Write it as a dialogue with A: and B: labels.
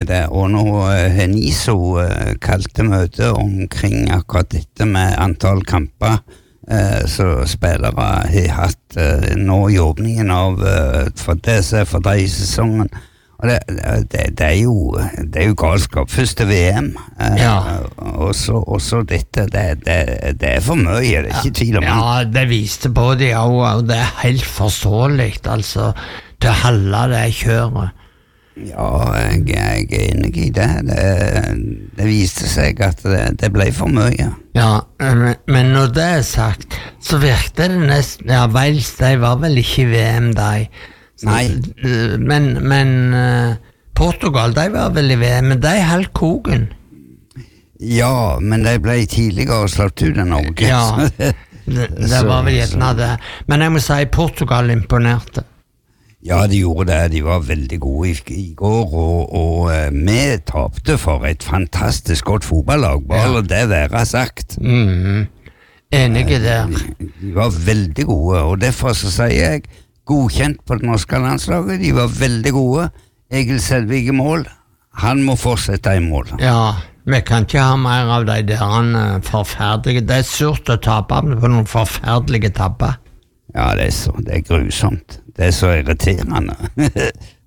A: det, og nå Heniso kalte møte omkring akkurat dette med antall kamper så spillere har hatt nå i åpningen av for de sesongen og det jo galskap første VM og så dette det for mye, det ikke tvil om
B: ja, det viste på det og det helt forståelig altså, til å holde det kjøret
A: ja, jeg enig i det det viste seg at det ble for mye
B: ja, men når det sagt så virkte det nesten ja, Wales, de var vel ikke i VM de
A: nei
B: men Portugal, de var vel i VM men de holdt kogen
A: ja, men de ble tidligere slått ut av Norge
B: ja, det var vel gjerne det men jeg må si Portugal imponerte
A: ja, de gjorde det. De var veldig gode i går, og vi tapte for et fantastisk godt fotballag, bare det være sagt.
B: Enige der.
A: De var veldig gode, og derfor så sier jeg godkjent på det norske landslaget. De var veldig gode. Egil Selvig i mål. Han må fortsette i mål.
B: Ja, vi kan ikke ha mer av de der forferdelige. Det surt å tape på noen forferdelige tabber.
A: Ja, det er grusomt. Det så irriterende.